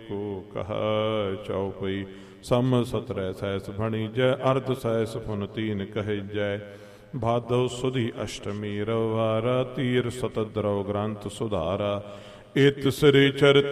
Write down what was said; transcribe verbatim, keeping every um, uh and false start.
को कहा चौपई। सम सतरै सहस भणी जय अर्ध सहस पुन तीन कहे जय। भादव सुधी अष्टमी रवारा तीर सतद्रव ग्रंथ सुधारा। इत श्री चरित